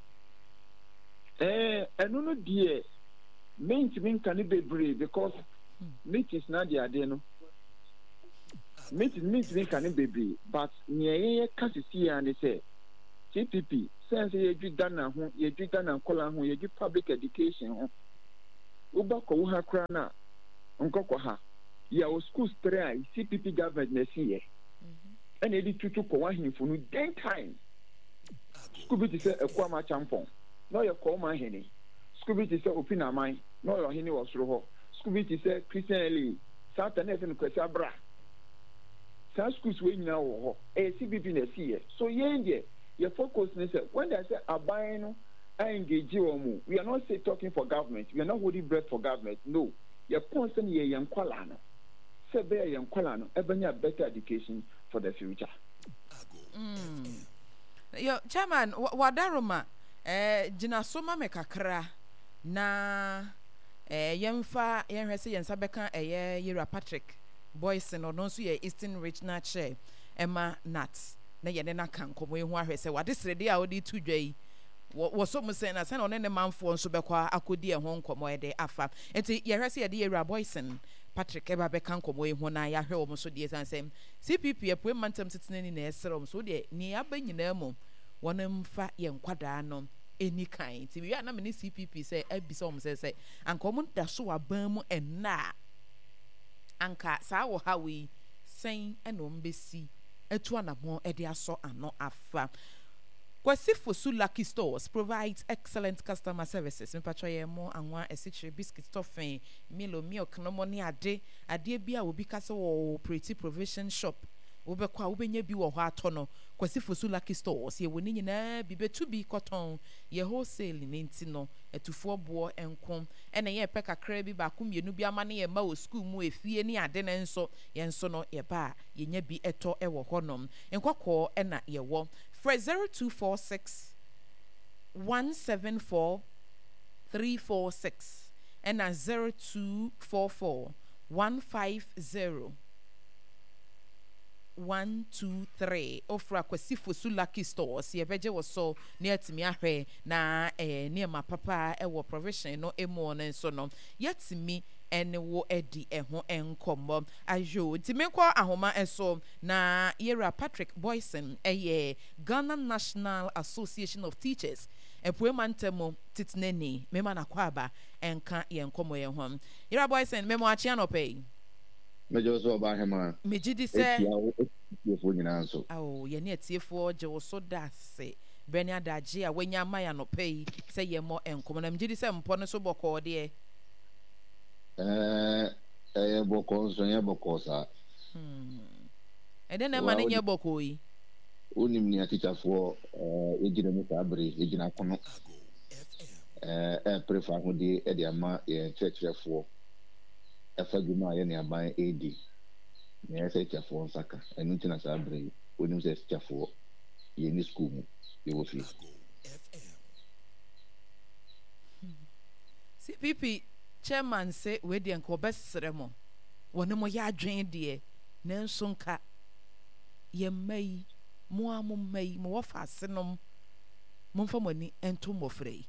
eh eno no die main to mean can be brave because meetings na dia de no meet meet me can baby but near casisi and say C P P sense ye ju dana ho ye ju dana kola ho ye ju public education ho uba ko ha kra na nkoko ha ya o school stray C P P government na see and e di tutu ko wa hinfo no den time school bi say ekwa ma champon no ye ko ma hene school bi say opina man no yo hene wo soro ho school bi say Christian Eli Satan e fe no kwasa bra sa schools we nyina wo ho e C P P na see so ye nge your focus is when they say abide engage you. We are not say talking for government. We are not holding breath for government. No. Your point is ye young kwalano. Say be young kwalano. Ebenya better education for the future. Mm. Yo chairman wadaroma eh jina soma me kakra na eh yemfa yenhwese yensa beka eh Yera Patrick Boyson or no so ye Eastern Regional Chair Emma Nats. Na yene na kan komo ehu ahwese wade srede a odi tudwa yi wo so mo sen na sen one ne manfo nso bekwa akodi eho nkomo ede afa enti ye hwese ye de Yera Boyson Patrick eba be kan komo ehu na ya hwe wo so de san sem C P P epu mantam titene na esere so de ni aba nyina mu wonem fa ye nkwada no eni kan ti wi na me C P P say abisa om say say anka om da so aban mu enna anka sa wo hawi sen enom besi etu anamo ede aso ano afa Kwesi Fosu Lucky Stores provides excellent customer services. Me patro ye mo anwa esichire biscuit toffee Milo milk no money ade ade bia obi kase wo Pretty Provision Shop wobekwa wobenya bi wo ho atono Kwesi Fosu Lucky Stores ye woni nyina bi betu bi cotton ye wholesale ni ntino etufo bo enkom ene ye peka kra bi ba kumienu bi amane ye ma wo school mu efie ni ade ne nso ye nso no ye ba ye nya bi eto ewo honom enkokọ ena ye wo for zero two four six one seven four three four six and a zero two four four one five zero one two three ofra Kwesi Fosu Lucky Stores ye beje wo so na atimi ahwe na eh ne ma papa e wo provision no emo no so no yatimi ene wo edi eho enkombo ajo timekọ ahoma eso na Yera Patrick Boyson eye Ghana National Association of Teachers epuemantemo titneni mema na kwaba enka ye nkomo ye ho Yera Boyson memo achi anope mejo so ba hema mejidi se tiefo nyina nso awo ye ne tiefo je wo so dase breni adaje a wanya maya no pay se ye mo enkomo na mejidi se mpo no so boko de eh eh boko so ye boko sa hmm ede na ma ne nye boko yi onim ni atichafo eh ejina mi ka abre ejina kono eh eh prefer ho de e de ama ye chechefo efa dwuma ye ne aban ed na ye se chefo nsaka enu ntina sa abre onim se chefo ye ni school mu ye wo fi C P P chairman say we de nko besere mo woni mo ya adwen de na nso nka ye mai mo amu mai mo wofa asenom mo mfa moni ento mo frei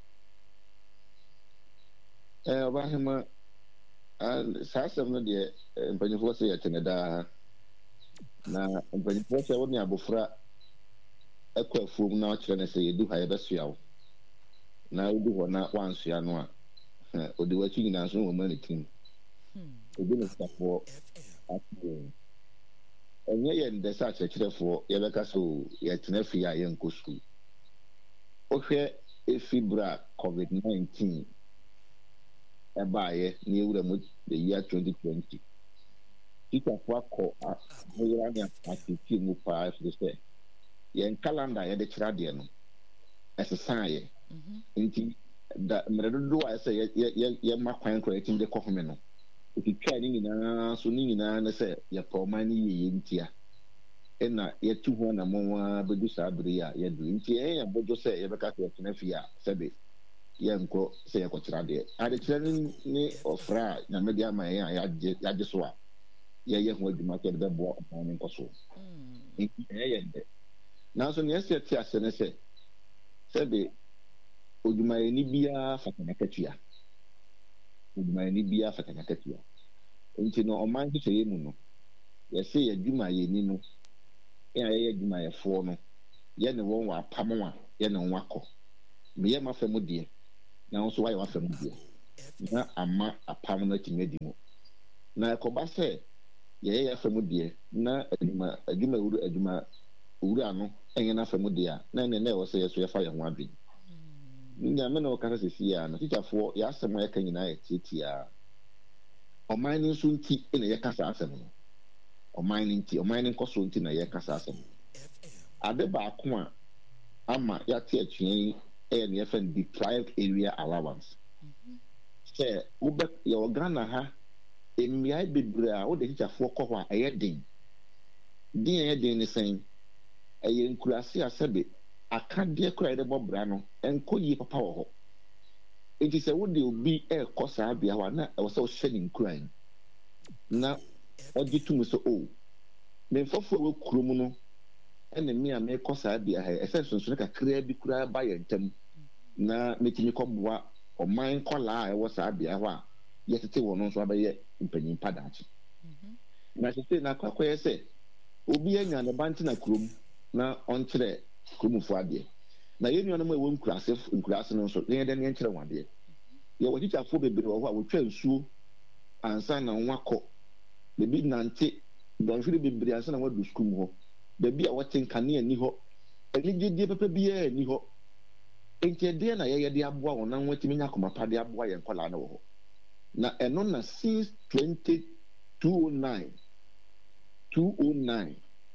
eh obahema and sasem no de mpanyefo se yetene da na mpanyefo se woni abofra ekwa fuom na okire ne se yedu ha yebesoa na udu ho na wansoa no a odi wachi nyina so wo mani tim obi ne stafo atwo enye ye ndesa chechirefo yebeka so yetene fi ya ye nko school ohwe efibra covid nineteen ebaye ni ewura mu the year twenty twenty ita kwa ko ayira ni atiti mu pa se ye calendar ye de kira de no esesaye nti da mredodo wa se ye ye ye makwan ko etin de ko home no otitwa ni nyina so ni nyina na se ye poma ni ye ntia ena ye tu ho na monwa bedu sa abiri ya ye du nti ye ya bojo se ye beka ko tena fi ya sebe ye nko se ye ko kira de ade kira ni ni ofra na media ma ye ya ya je so a ye ye ho adwuma ke de bo ni nko so nti ye ye de na so ne se ti ase ne se sebe odwuma ye ni bia fatana katua odwuma ye ni bia fatana katua nti no oman ki seye mu no yɛsɛ yɛ adwuma yɛ ni no ɛna yɛyɛ adwuma yɛ foɔ no yɛne wɔn wɔ apam a yɛne wɔn akɔ meyɛ ma fam deɛ na nso wayɛ wafam deɛ na ama apam no atumi adi mu na ɛkɔba sɛ yɛyɛ yɛ fam deɛ na adwuma adwuma wuru adwuma wura no ɛnyɛ na fam deɛ a na ne na ɛwɔ sɛ yɛso yɛfa yɛn ho adwene nya me na ɔkasa sisi a na tikyafoɔ yɛasɛm a yɛka nyinaa yɛ tietia ɔman no nso nti na yɛkasa asɛm no ɔman no nti ɔman no nkɔso nti na yɛkasa asɛm ade baako a ama yɛate atua yi ɛyɛ ne yɛfɛ no deprived area allowance sɛ wobɛ yɛwɔ Ghana ha mmeae bebree a wode tikyafoɔ kɔ hɔ a ɛyɛ den den a ɛyɛ den ne sɛn ɛyɛ nkuraase a sɛbe akadeɛ kora yɛde bɔ bra no ɛnkɔ yie papa wɔ hɔ enti sɛ wode obi ɛrekɔ saa bea hɔ a na ɛwɔ sɛ wohyɛ ne nkuran na ɔgye tum sɛ o memfɔfoɔ a wɔ kurom no ɛne me a merekɔ saa bea ha ɛsɛ nsonsono kakraa bi koraa ba yɛ ntam na mɛtumi kɔboa ɔman kɔlaa a ɛwɔ saa bea hɔ a yɛtete wɔ no nso abɛyɛ mpanyimpa daakye na sesei na akɔakɔyɛ sɛ obi anya ne ba ntena kurom na ɔnkyerɛ kuromfoɔ adeɛ na yɛn nuanom a ɛwɔ nkuraase nkuraase no nso yɛn dɛ ne nkyerɛ wɔn adeɛ yɛwɔ tikyafoɔ bebree wɔ hɔ a wɔtwa nsuo ansa na wɔn akɔ beebi nante dɔnhwere bebree ansa na wɔadu sukuu mu hɔ beebi a wɔte nkanea ni hɔ anigyedeɛ pɛpɛ biara ni hɔ nkyɛdeɛ na yɛyɛ de aboa wɔn na wɔatumi nya akɔmapa de aboa yɛn nkɔlaa no wɔ hɔ na ɛno na since twenty oh nine two oh nine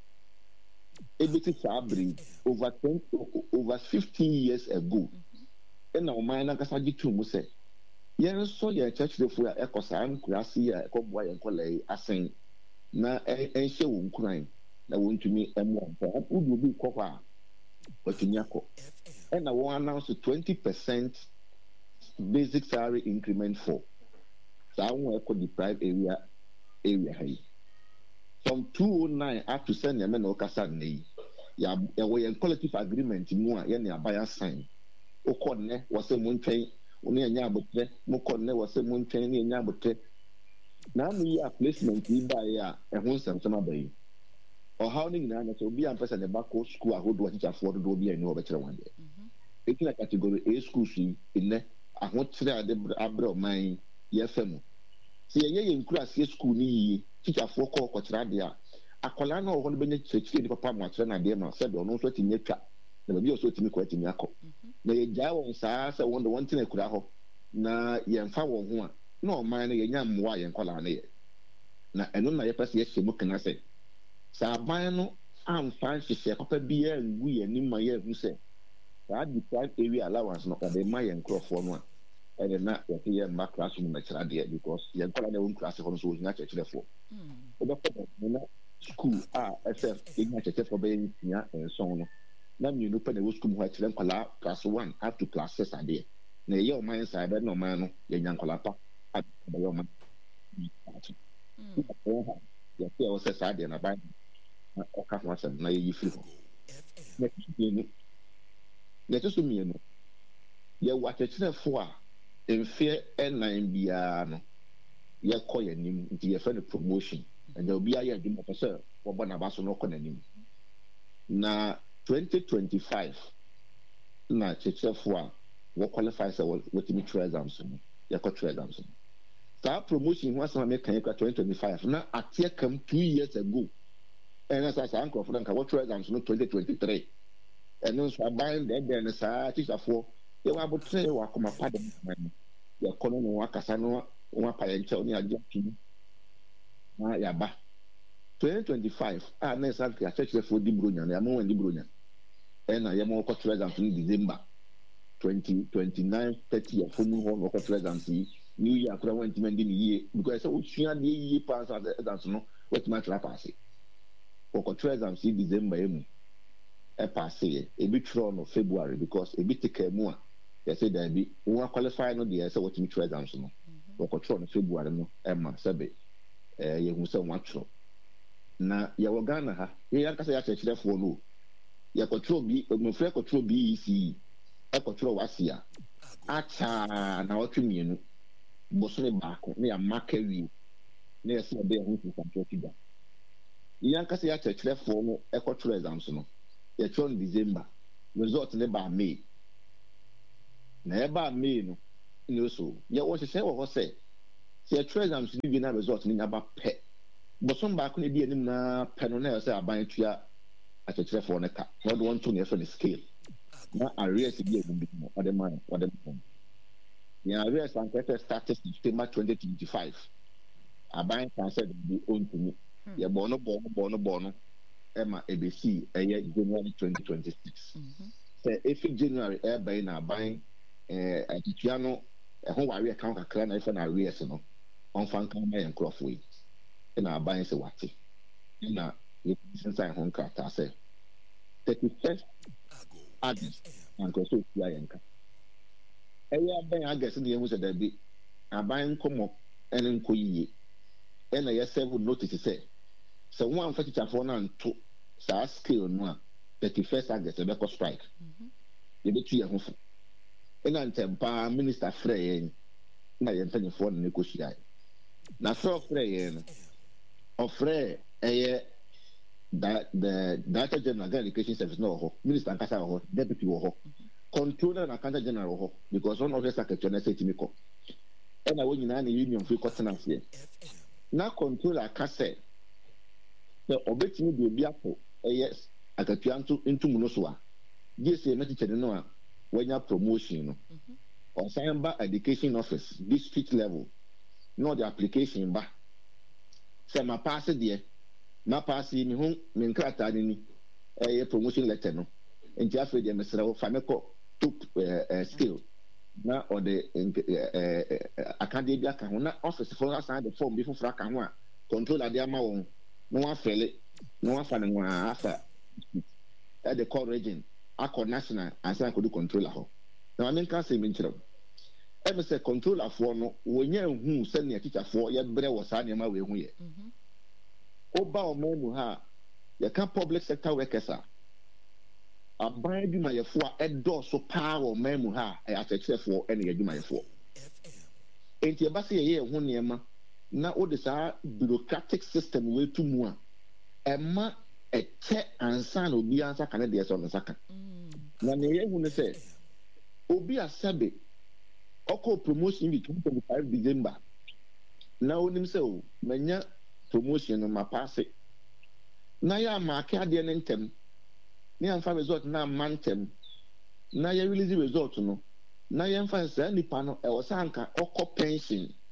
ebiti saa bere over twenty over fifteen years ago ɛna ɔman nankasa gye tum mu sɛ yɛn nso yɛ kyerɛkyerɛfoɔ a ɛkɔ saa nkuraase yi a ɛkɔboa yɛn nkɔlaa yi asɛn na ɛnhyɛ wɔn nkuran na wɔntumi ɛmoa mpa wode obi kɔ hɔ a watumi akɔ ɛna wɔn announce twenty percent basic salary increment for saa wɔn ɛkɔ deprived area area ha yi from two oh nine up to send yɛmɛ na ɔkasa nna yi yɛwɔ yɛn collective agreement mu a yɛne abaya sign wokɔ nnɛ wɔsɛ mo ntwɛn ne yɛnyɛ abotire mokɔ nnɛ wɔsɛ mo ntwɛn ne yɛnyɛ abotire na ano yi a placement yi baeɛ a ɛho nsɛmsɛm aba yi ɔhaw no nyinaa na sɛ obi ampɛ sɛ ne ba kɔ school ahodoɔ tikyafoɔ dodoɔ bi a ɛni wɔbɛkyerɛ wɔn deɛ ɛti na category A schools yi nnɛ ahokyerɛ ade abrɛ ɔman yi yɛfɛ mu sɛ yɛyɛ yɛn nkuraase school no yie tikyafoɔ kɔ kɔkyerɛ adeɛ a akwadaa no wɔ hɔ no bɛnya kyerɛkyerɛ nipa pa mu akyerɛ n'adeɛ ma sɛdeɛ ɔno nso atumi atwa na baabi a ɔso atumi kɔ atumi akɔ na yɛgyae wɔn saa sɛ wɔn de wɔn tena akura hɔ na yɛmfa wɔn ho a na ɔman no yɛnya mmoa a yɛn nkwadaa no yɛ na ɛno na yɛpɛ sɛ yɛhyɛ mu kana sɛ sɛ aban no amfa nhyehyɛ papa biara ngu yɛn anim ma yɛahu sɛ saa deprived area allowance no ɔde ma yɛn nkurɔfoɔ no a ɛde na yɛte yɛ mma classroom na kyerɛ adeɛ because yɛn nkwadaa no ɛwɔ nkuraase hɔ no so wɔgyina kyerɛkyerɛfoɔ wobɛkɔ na school a ɛsɛ yɛgyina kyerɛkyerɛfoɔ bɛyɛ nsia nson no na mmienu pɛ na ɛwɔ school mu hɔ akyerɛ nkwadaa class one up to class six adeɛ na yɛyɛ ɔman saa ɛbɛyɛ na ɔman no yɛnya nkwadaa pa abɛyɛ ɔman yɛte ɛwɔ sɛ saa adeɛ na ban na ɔka ho asɛm na yɛyi firi hɔ na ɛte so mmienu na ɛte so mmienu yɛwɔ akyerɛkyerɛfoɔ a mfeɛ ɛnan biara no yɛkɔ yɛn anim nti yɛfrɛ no promotion ɛnna obi ayɛ adwuma pɛ sɛ wɔbɔ n'aba so na ɔkɔ n'anim na twenty twenty five na kyerɛkyerɛfoɔ a wɔqualify sɛ wɔtumi twerɛ exams no yɛkɔ twerɛ exams no saa promotion ho asɛm a meka yɛ kora twenty twenty five na ateɛ kam two years ago ɛna saa saa nkurɔfoɔ no nka wɔtwerɛ exams no twenty twenty three ɛno nso aban dɛɛdɛɛ no saa tikyafoɔ yɛwɔ abotire wɔ akoma pa dɛm no yɛkɔ no no wakasa no wapa yɛn kyɛw ne agye atum na yɛaba twenty twenty five a na ɛsa nka akyerɛkyerɛfoɔ di buronya no yɛama wɔn di buronya ɛna yɛma wɔkɔ twerɛ exams no december twenty twenty nine thirty yɛfo mu hɔ na wɔkɔ twerɛ exams yi new year akora wɔn ntoma ndi ne yie because sɛ wosua deɛ yie paa nso exams no wɔtumi atwerɛ apaase wɔkɔ twerɛ exams yi december yɛ mu ɛpaase yɛ ebi twerɛ no february because ebi teka mu a yɛsɛ daabi wɔn aqualify no deɛ sɛ wɔtumi twerɛ exams no wɔkɔtwerɛ no february no ɛma sɛbe ɛɛ yɛhu sɛ wɔn atwerɛ na yɛwɔ ghana ha yɛyɛ ankasa yɛ akyerɛkyerɛfoɔ no yɛkɔtwerɛ bi mmɔfra kɔtwerɛ bi yi si ɛkɔtwerɛ wasi a akyaa na ɔtwe mmienu bosome baako ne yɛama kawie ne yɛsɛ ɔbɛyɛ ho nsusantoɔ fi da yankasa ya kyerɛkyerɛfoɔ no ɛkɔtwerɛ exams no yɛtwerɛ no December result ne ba May na ɛba May no ne so yɛwɔ hyehyɛ wɔ hɔ sɛ sɛ yɛtwerɛ exams no bi na result no nyaba pɛ bosom baako ne di anim na pɛ no na yɛ sɛ aban tua akyerɛkyerɛfoɔ no ka na ɔde wɔn to ne yɛfrɛ no scale na arrears bi anim bi no ɔde ma ɔde ma yɛn arrears ankɛtɛ started September twenty twenty-five aban kan sɛ de bi ɔntumi yɛbɔ no bɔ no bɔ no bɔ no ɛma ebesi ɛyɛ January twenty twenty-six sɛ efi January ɛɛbɛn na aban ɛɛ atutua no ɛho wari ɛka kakra na ɛfɛ na arrears no ɔnfa nkan na yɛn nkorɔfoɔ yi ɛna aban sɛ wate ɛna yɛsinsan ho nkrataa sɛ thirty-first August na nkorɔfoɔ otua yɛn ka ɛyɛ aban August ne yɛn ho sɛ dɛbi aban nkɔmɔ ɛne nkɔ yie ɛna yɛ seven notice sɛ sɛ wɔn amfa tikyafoɔ no anto saa scale no a thirty-first August ɛbɛkɔ strike yɛbɛtu yɛn ho fo ɛna ntɛmpaa minister frɛ yɛn na yɛn mpanyinfoɔ no n'ekɔhyia yɛn na frɛ ɔfrɛ yɛn no ɔfrɛ ɛyɛ da the director general of education service na wɔ hɔ minister nkasa wɔ hɔ deputy wɔ hɔ controller na accountant general wɔ hɔ because one of the secretary na sɛ timi kɔ ɛna wɔn nyinaa na union fi kɔ tena aseɛ na controller ka sɛ sɛ ɔbɛtumi de obi akɔ ɛyɛ akatua nto ntum no so a gye sɛ ɛmɛ teacher no a wɔanya promotion no ɔsan ba education office district level na ɔde application ba sɛ ma paase deɛ ma paase yi mi ho mi nkrataa ne ni ɛyɛ promotion letter no nti afei deɛ mesrɛ wo fa me kɔ top ɛɛ ɛɛ skill na ɔde ɛɛ akadeɛ bi aka ho na office fo asan de form bi foforɔ aka ho a controller de ama wɔn na wɔn afɛle na wɔn afa ne ho a afa ɛde kɔ region akɔ national ansa akɔdu controller hɔ na wɔn nka sɛ mi nkyerɛw ɛmɛ sɛ controller foɔ no wɔnyɛ ehu sɛnea teacherfoɔ yɛbrɛ wɔ saa nneɛma wɔ ehu yɛ ɔba ɔman mu ha yɛka public sector workers a aban adwumayɛfoɔ a ɛdɔɔso paa wɔ ɔman mu ha ɛyɛ akyerɛkyerɛfoɔ ɛna yɛ adwumayɛfoɔ nti ɛba sɛ yɛyɛ ɛho nneɛma na wode saa bureaucratic system wɔatu mu a ɛma ɛkyɛ ansa na obi ansa ka ne deɛ sɛ ɔno nsa ka na nea yɛhu ne sɛ obi asɛbe ɔkɔ promotion bi twenty twenty-five December na onim sɛ o manya promotion no ma paase na yɛ amaake adeɛ ne ntɛm ne yɛmfa result na ama ntɛm na yɛ release result no na yɛmfa saa nipa no ɛwɔ sɛ anka ɔkɔ pension